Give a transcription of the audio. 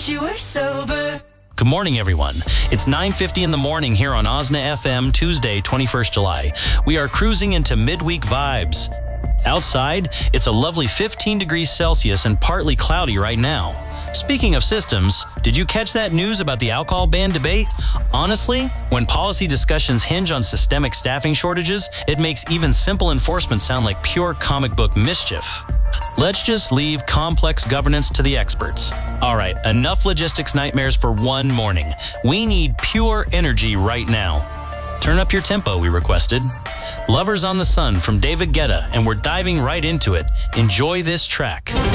wish you were sober. Good morning, everyone. It's 9:50 in the morning here on Osna FM, Tuesday, 21st July. We are cruising into midweek vibes. Outside, it's a lovely 15 degrees Celsius and partly cloudy right now. Speaking of systems, did you catch that news about the alcohol ban debate? Honestly, when policy discussions hinge on systemic staffing shortages, it makes even simple enforcement sound like pure comic book mischief. Let's just leave complex governance to the experts. All right, enough logistics nightmares for one morning. We need pure energy right now. Turn up your tempo, we requested. Lovers on the Sun from David Guetta, and we're diving right into it. Enjoy this track.